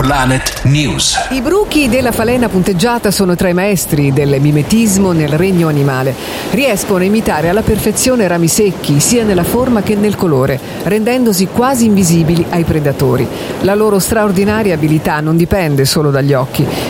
Planet News. I bruchi della falena punteggiata sono tra i maestri del mimetismo nel regno animale. Riescono a imitare alla perfezione rami secchi, sia nella forma che nel colore, rendendosi quasi invisibili ai predatori. La loro straordinaria abilità non dipende solo dagli occhi.